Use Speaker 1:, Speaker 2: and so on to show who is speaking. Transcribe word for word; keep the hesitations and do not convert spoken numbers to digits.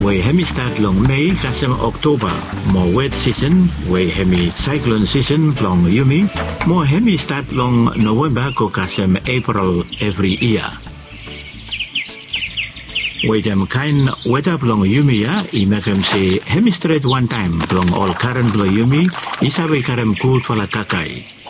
Speaker 1: We hemi start long May kasem October. More wet season, we hemi cyclone season long Yumi. More hemi start long November ko kasem April every year. We dem kind weather long Yumi ya, I make him say hemi straight one time long all current long Yumi, isabe karem cool for la kakai.